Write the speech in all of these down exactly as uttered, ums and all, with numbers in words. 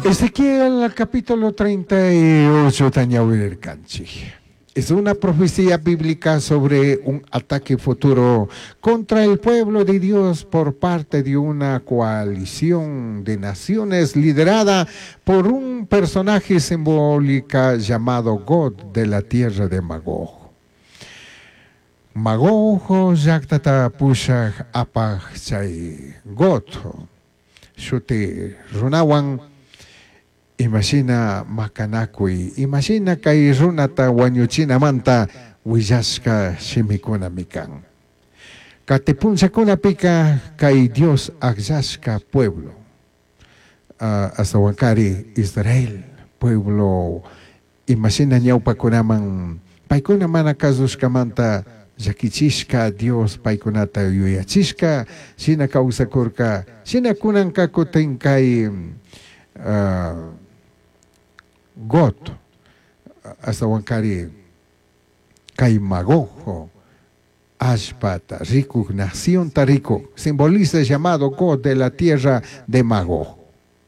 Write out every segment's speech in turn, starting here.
Ezequiel capítulo treinta y ocho Canchi. Es una profecía bíblica sobre un ataque futuro contra el pueblo de Dios por parte de una coalición de naciones liderada por un personaje simbólico llamado God de la tierra de Magog. Magog yaktata pushak apag chay God. Shuti runawan imagina makanakui, imagina kay runata wañuchina manta willashka shimikuna mikan. Katipunsakuna pika kay Dios agyashka pueblo. Uh, Asawankari Israel, pueblo, imagina ñawpakunaman, paykuna mana kazushkamanta llakichishka Dios paykunata yuyachishka, shina kawsakurka, shina kunanka kutin kay uh, God, hasta Wankari, Kaimagojo, Ashpata, rico, nación Tarico, simboliza el llamado God de la tierra de Magog.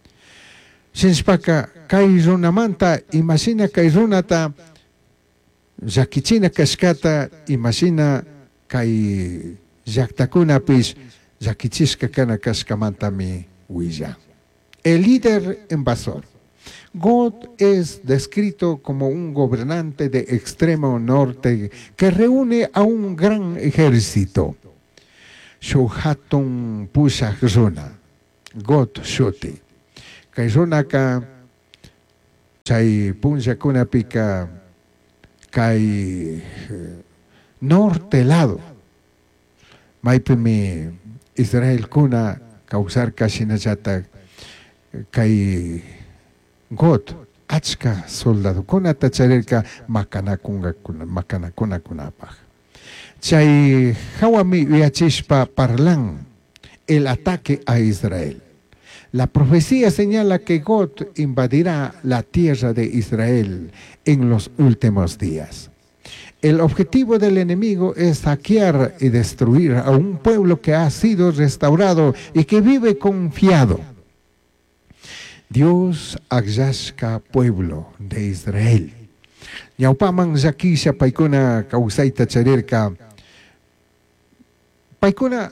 Shinspaka, Kairunamanta, imagina Kairunata, Yakichina Kashkata, imagina Kai Yaktakuna Pish, Yakichishka Kana Kashkamanta mi Willa. El líder invasor. God es descrito como un gobernante de extremo norte que reúne a un gran ejército. Shohatun Pushak Runa, God Shuti. Kairunaka, Chay Punshakuna Pika, Kai norte lado. Maipimi Israel Kuna, causar Kashinachata, Kai God, achka soldado, kuna tacharerka makanakunga kuna, makanakuna kunapaj. Chay hawami viachishpa parlan el ataque a Israel. La profecía señala que God invadirá la tierra de Israel en los últimos días. El objetivo del enemigo es saquear y destruir a un pueblo que ha sido restaurado y que vive confiado. Dios agyashka pueblo de Israel. Ñawpaman llakisha paykuna kawsayta charirka. Paykuna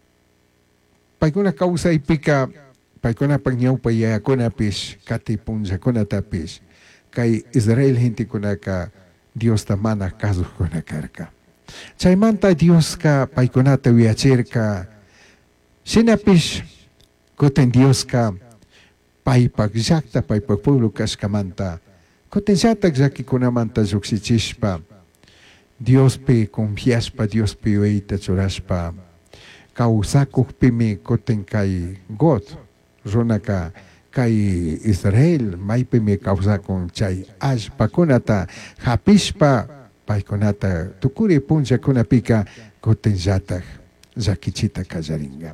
paykuna kawsaypika paykunapak ñawpa yayakunapish kati punllakunatapish kay Israel hintikunaka Dios tamana kasuqkuna karka. Chaymanta Dioska paykunata wiyachirka shinapish kutin Dioska paypak llakta paypak pueblo kashkamanta kutinllatak llakikunamanta lluksichishpa Diospi confiashpa Diospi uyta churashpa kawsakukpimi kutin kay God runaka kay Israel maypimi kawsakun chay allpakunata hapishpa paykunata tukuri punchakunapika kutinllatak llakichita kallaringa.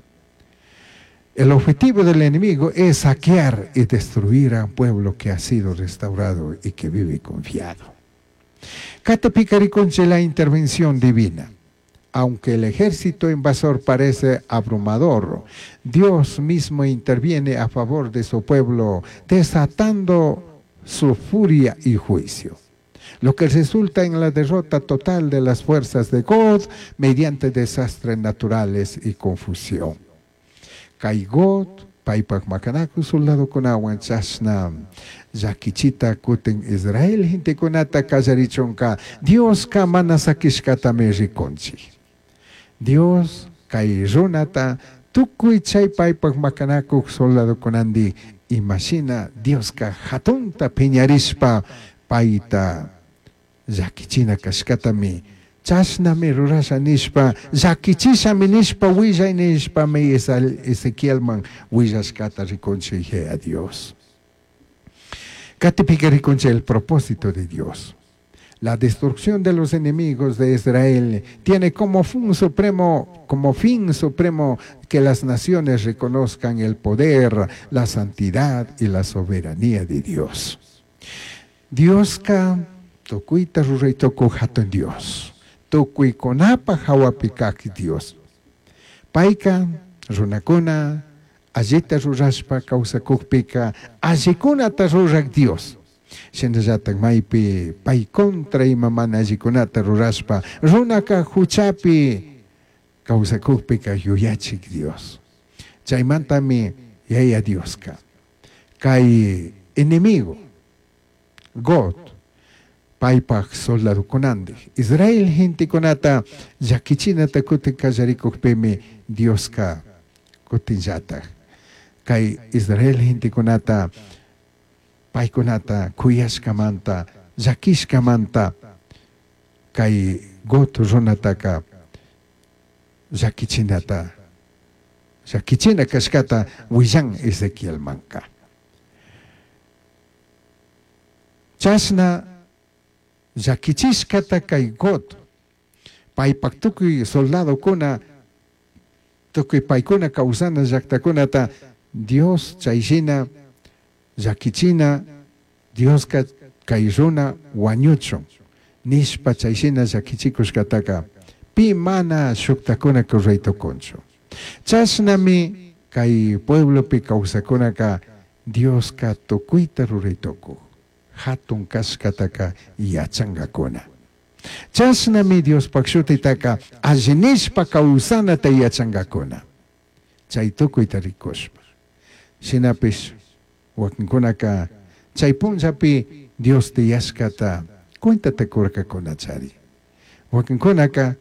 El objetivo del enemigo es saquear y destruir a un pueblo que ha sido restaurado y que vive confiado. Catapicariconche la intervención divina. Aunque el ejército invasor parece abrumador, Dios mismo interviene a favor de su pueblo, desatando su furia y juicio, lo que resulta en la derrota total de las fuerzas de God mediante desastres naturales y confusión. Kaigot, paipak makanaku soldado kunawan chasna, yakichita kuten Israel gente kunata kallarichonka, Dios ka manasakishkatame rikonchi. Dios kai runata tukuy chay paipak makanaku soldado kunandi, imagina Dios ka hatunta piñarispa paita yakichina kashkatami. Chasnami rurasha nishpa, zakichisami nishpa, willa nishpa, me Ezequiel man, willashkata riconche a Dios. Catipica riconche el propósito de Dios. La destrucción de los enemigos de Israel tiene como fin supremo, como fin supremo que las naciones reconozcan el poder, la santidad y la soberanía de Dios. Dios ka tokuita rurei toku haton Dios. Tukui konapa hawapikaki Dios. Paika, runakuna, allita rurashpa kawsakukpika allikunata rurak Dios. Shinallatak maypi pay contra ima mana allikunata rurashpa runaka huchapi kawsakukpika yuyachik Dios. Chaymantami yaya Dioska. Kay enemigo God paypak soldado kunandi. Israel gente kunata yakichinata kutin kallarikukpimi Dioska kutinllata. Kay Israel gente kunata paykunata kuyashkamanta llakishkamanta kay God runataka llakichinata llakichina kashkata willan Ezequiel manka. Chasna llakichishkata kay God paypak tukuy soldado kuna tukuy paykuna kawsana llaktakunata Dios chayshina llakichina Dios ka kay runa wañuchun nishpa chayshina llakichikushkataka pi mana shuktakuna kurraytukunchu. Chasnami kay pueblopi kawsakunaka Dios ka tukuyta ruraytuku hatun kashkataka yachangakuna. Chasnami Dios pakshutitaka allinishpa kawsanata yachangakuna. Chay tukuyta rikushpa. Shinapish wakinkunaka chay punllapi Dios tiyashkata cuentata kurkakuna chari. Wakinkunaka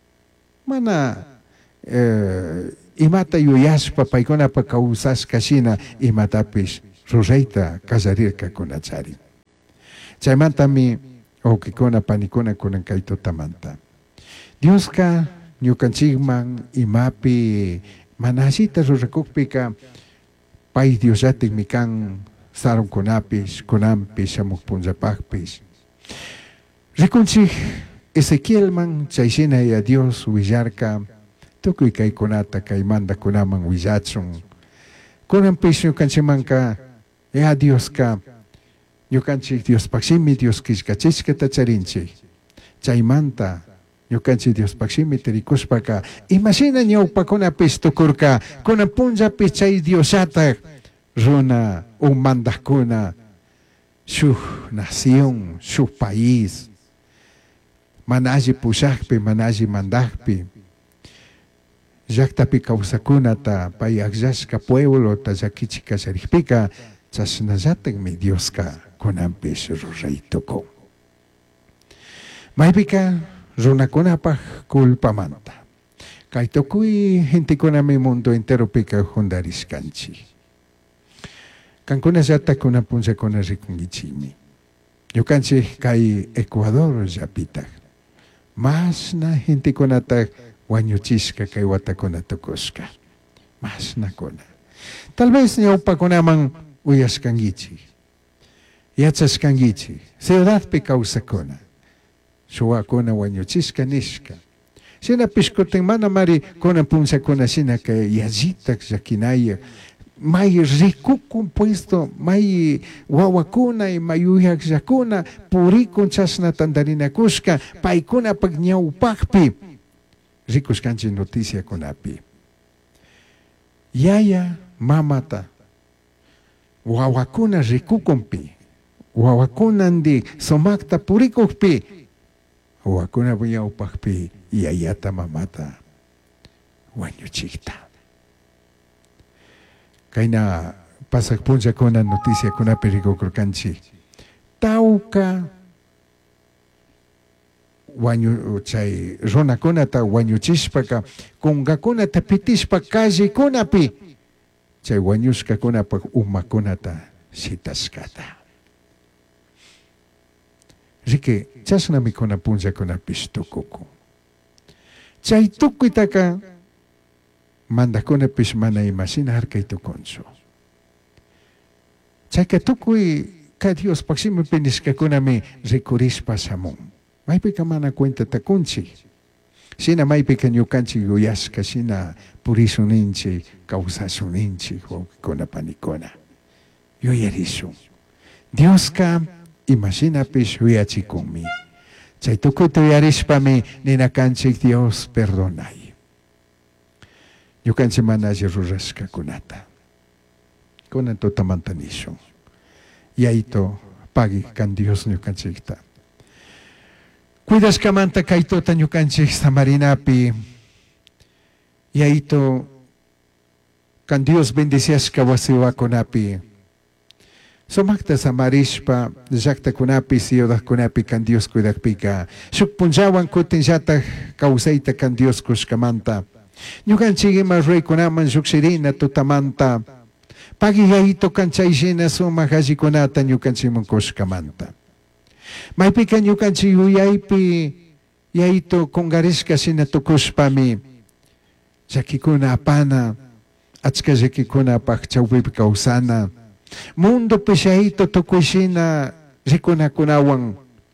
mana eh, imata yuyashpa paykunapa kawsashka shina imatapish rurayta kallarirkakuna chari. Chaymantami ukikuna panikuna kunan kay tutamanta. Dioska ñukanchikman imapi manashita rurakukpika pay Diosatik mikan sarunkunapish kunanpish shamukpunllapakpish. Rikunchik Ezequielman chayshina ya Dios willarka tukuy kaykunata kay mandakunaman willachun. Kunanpish ñukanchikmanka ya Dioska ñukanchik Diospakshimi Dios kishkachishkata charinchik. Chaymanta ñukanchik Diospakshimi tirikushpaka imashina ñawpakunapish tukurka kunan punllapish chay Diosata runa un mandakuna shuk nación, shuk país manaji pushakpi, manaji mandakpi llaktapi kawsakunata pay akllashka pueblo ta llakichik kasharikpika chashnallatakmi Dioska kunanpish ruraytukun. Maypika runakunapaj culpamanta. Kay tukuy gentekunami mundo enteropika jundarishkanchik. Kankunallatak kunan punllakuna rikunkichikmi. Ñukanchik kay Ecuador llapitaj masna gentekunata wañuchishka kay watakuna tukushka. Masnakuna. Tal vez ñawpakunaman uyashkankichik. Yachashkankichik. Ciudadpi kawsakuna. Shuwakuna wañuchishka nishka. Shinapish kutin mana mari kunan punllakuna shina kay yajitak llakinaya. May rikukun puesto, may wawakuna y may uyakllakuna purikun chasna tandarinakushka paykuna pag ñawpakpi rikushkanchik noticia kunapi. Yaya mamata wawakuna rikukunpi wawakunandi somakta purikukpi wawakuna ñawpakpi yayata mamata wañuchikta. Kayna pasak punllakuna noticia kunapi rikukurkanchik. Tawka wañu chay runakunata wañuchishpaka kungakunata pitishpa kallikunapi chay wañushkakunapak umakunata shitashkata. Riki chasnami kunan punllakunapish tukuku. Chay tukuytaka mandakunapish mana imashina harkaytukunchu. Chayka tukuy ka Dios pakshimipi nishkakunami rikurishpa shamun. Maypika mana cuenta takunchik. Shina maypika ñukanchik yuyashka shina purisuninchik, kawsasuninchik wawkikuna panikuna. Yuyarishun. Dioska imashinapish yuyachikunmi. Chay tukuyta yuyarishpami ninakanchik Dios perdonay. Ñukanchik mana alli rurashkakunata. Kunan to tamantanisyo. Yaito pagi kan Dios nyo kanchikta. Cuidas kamanta kaito tanyo kanchik sa marinapi. Yaito kan Dios bendicias kawasiwa kunapi. Sumakta sa marishpa, jakta kunapi siyodah kunapi kan Dios kuidak pika. Sukpunjawan kutin jata kausaita kan Dios kuskamanta. Nyukan chigi mas rey kunaman suksirina tutamanta. Pagi yaito kan chaishina suma haji kunata nyukan simon kuskamanta. May pika nyukan chiyu yaipi yaito kongariska sina tukuspami. Jakikuna apana. Atska jakikuna pakchawib kausana. Mundo pesyaito tukushina rikuna kunawang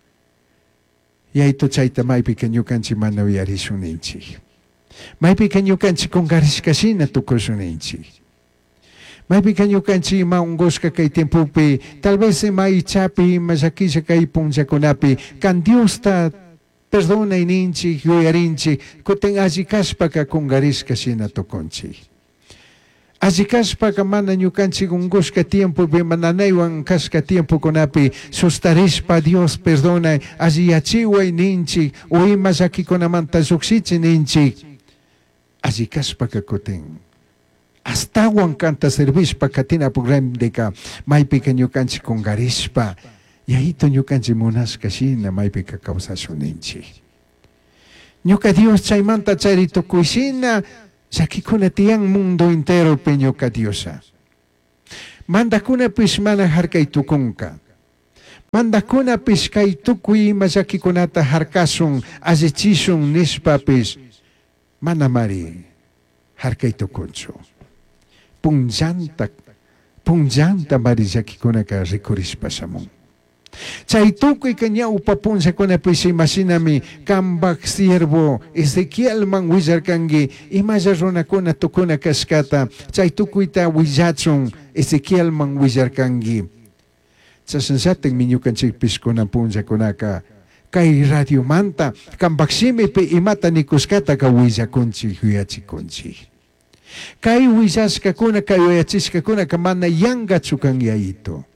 yaito chaita may pikanyukan si manawi arisuninchi. May pikanyukan si konggaris kasina tukusuninchi. May pikanyukan si maunggos ka kay tempupi tal vez si may chapi masaki sa kay punja kunapi kan Dios ta perdona ininchi yoyarinchi kuteng azikas pa ka konggaris kasina tukunchi. Azikas pa kamana nyukan sigungos ka tiempo be mananaywang kas ka tiempo kunapi sustaris pa Dios perdona aziyachiwa ninchi o imasaki kunamanta suksichi ninchi azikas pa kakuting astawan kanta servis pa katina program de ka may pika nyukan si konggaris pa yahito nyukan si munas kasina may pika kausasyon ninchi nyuka Dios chaymanta charito kuisina Saki kuna tiyang mundo entero peño ka Diosa. Manda kuna pis mana harkay tukungka. Manda kuna pis kay tukui masaki kunata harkasong azichisong nispapis manamari harkay tukunso. Pungjanta, pungjanta mari saki kuna ka rikuris pasamong. Chay tukoy kanya upapun sa kuna pisi masinami kambak siervo Ezekiel mang wizar kangi imazarona kuna tukuna kaskata chay tukoy ta wizatsong Ezekiel mang wizar kangi sa sansateng minyukan si pisko ng punsa kuna ka kay radio manta kambak simi pe imata ni kuskata ka wiza kunchi huyachi kunchi kay wizas ka kuna kayo yachis ka kuna kamana yanga tsukang yaito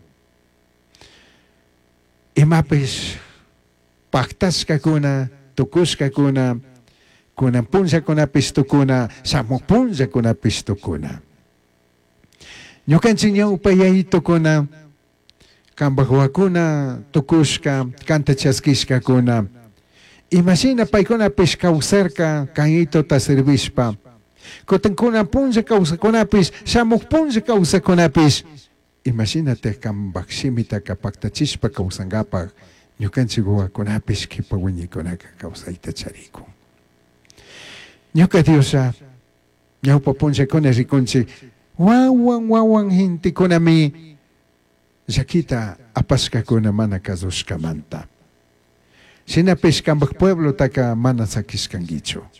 imapis paktas ka kuna, tukus ka kuna, kunang punsa kuna pisto kuna, samok punsa kuna pisto kuna. Nyukan sinya upayahito kuna, kambahwa kuna, tukus ka, kanta chaskis ka kuna. Imagina pa kuna pis kausar ka, kangito ta servis pa. Kutang kuna punsa kausa kuna pis, samok punsa kausa kuna pis, imagínate kambak simita kapag tachispa kausangapag nyukan sigua kunapis kipawinyi kunaka kausaita chariko. Nyuka Diosa nyau papunsa kuna rikunsi wawang wawang hinti kunami zakita apaska kuna mana kazus kamanta. Sinapis kambak pueblo taka mana sakis kangicho.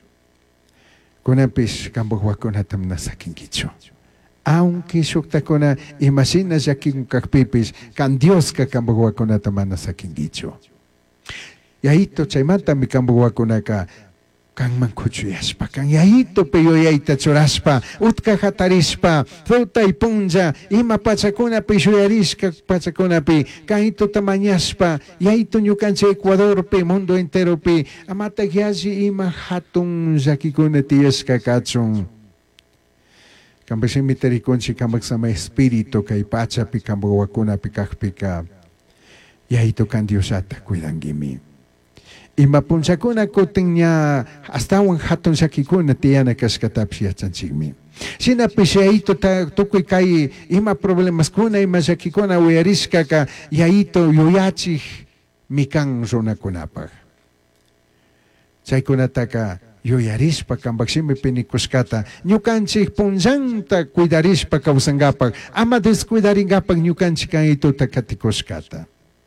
Kunapis kambak wakunatam na sakingicho. Aunque sukta kuna imagina siya king kakpipis kan Dios ka kambagwa kuna tamana sa kingicho. Yahito chaymanta mi kambagwa kuna ka kang mangkuchuyaspa kang yahito peyo yahita churaspa utka hatarispa fruta punja ima pachakuna pi suyariska pachakuna pi kang ito tamanyaspa yahito nyukan sa Ecuador pe mundo entero pi amata gyasi ima hatong zakikuna tiyas kakatsong kambag si mitarikon si kambag sa may espiritu kay pacha pi kambag wakuna pi kakpika yahito kan Diyos at kuidang gimi. Imapunsa ko na kuting niya astawang hatong sakikuna tiya na kaskatap siya chansigmi. Sinapi siya ito tukoy kay ima problemas kuna ima sakikuna uyariska ka yahito yoyachi mikang zona kunapag. Say kunataka yoyaris pa kambag simi pinikuskata nyukan si punjanta kuidaris pa kausanggapag ama deskuidaringapag nyukan si kang ito takatikuskata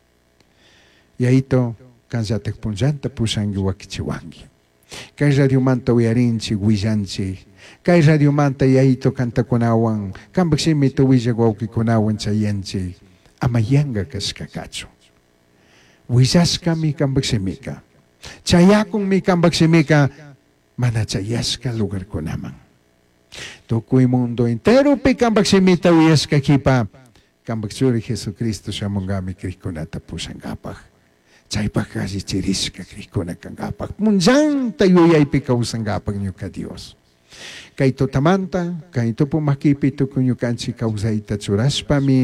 ya ito kanzatek punjanta pusang wakichiwangi kay radio manta uyarinchi wijanchi kay radio manta ya ito kanta kunawang kambag simi ito wijagwawki kunawan sa yanchi ama yanga kaskakacho wijas kami kambag simi ka chayakong mi kambag simi ka manachayas ka lugar ko namang. Tukuy mundo entero pi kambak simita uyas kakipa. Kambak suri Jesucristo siya mongami krikuna tapusang gapak. Chaypa kasi chiris ka krikuna kang gapak. Munjang tayo ay pikausang gapak niyo ka Diyos. Kaito tamanta, kaito po makipito kunyo kansi kausay tatsuras pa mi,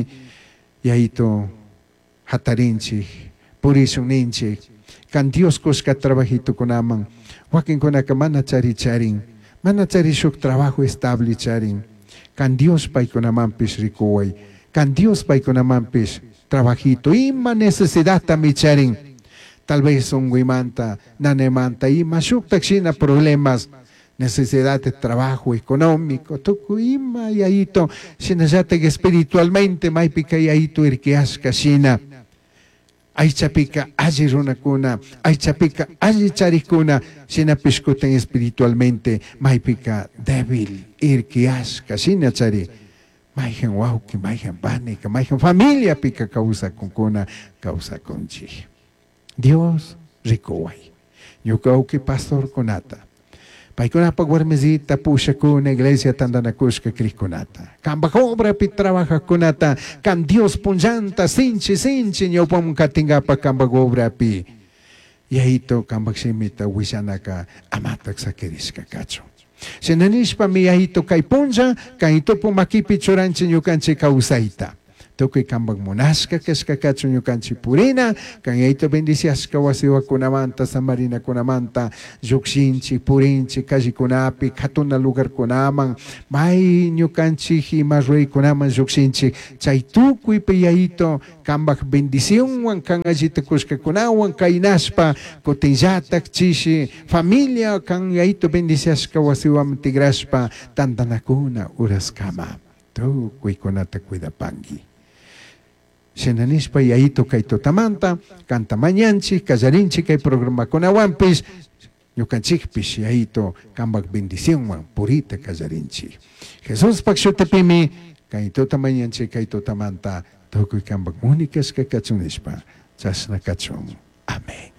yaito hatarinchi, purisong ninchi, kan Diyos kos katrabahito ko namang, wakin ko na ka manachari-charing, manachari-syok trabaho estable charing, kan Diyos pa'y ko naman pis rikuway, kan Diyos pa'y ko naman pis trabajito, ima necesidad tami charing, tal vez un guimanta, nanemanta, ima syok taksina problemas, necesidad de trabajo económico, tukuima y ahito, sinasate que espiritualmente may pika y ahito irkias kasina, ay chapika ajiruna kuna, ay chapika ajicharikuna, sinapiskuten espiritualmente, may pika débil, irkias kasina chari, mayhen wauki, mayhen banika, mayhen familia pika causa con kuna, causa con chi. Dios rikuway, yukauki pastor kunata. Pai kuna pagwarmezita pusha kuna iglesia tanda na kushka krikunata. Kamba obra pi trabaja kunata. Kan Dios punjanta sinchi sinchi nyo pom katinga pa kamba obra pi. Yahito kamba simita wisanaka amatak sa kiriska kacho. Sinanish pa mi yahito kay punja kahito po makipichuranchi nyo kanchi kausaita. Tokoy kambag munaska kes kakatso nyo kanchi purina, kanya ito bendicias kawasiwa kunamanta sa marina kunamanta, juksinchi, purinchi, kaji kunapi, katun na lugar kunamang, may nyo kanchi himarway kunaman juksinchi, chay tukoy pa ito, kambag bendisyon wang kangajita kuska kunawang kainaspa, kotinjatak chishi, familia kanya ito bendicias kawasiwa matigraspa, tandanakuna uras kama. Tukoy kunata kuida pangi. Sinanispa yaito kay totamanta, kanta manyanchi, kazarinchi kay programa kunawampis, yukanchikpis yaito kambag bendisyon man, purita kazarinchi. Jesus pagsutapimi, kay totamanyanchi kay totamanta, tokoy kambag munikas kay katsunispa, sas na katsung. Amen.